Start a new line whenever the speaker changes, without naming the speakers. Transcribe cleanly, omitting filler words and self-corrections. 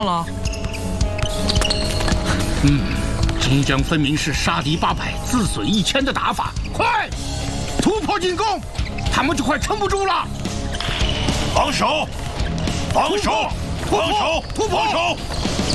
了。
这将分明是杀敌800，自损1000的打法。快，突破进攻，他们就快撑不住了。
防守，防守，防守，
突破！
防守！